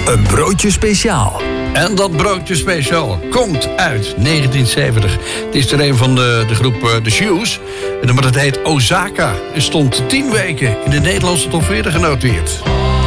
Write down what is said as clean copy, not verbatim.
Een broodje speciaal. En dat broodje speciaal komt uit 1970. Het is er een van de groep The Shoes. En het heet Osaka. En stond 10 weken in de Nederlandse top 40 genoteerd.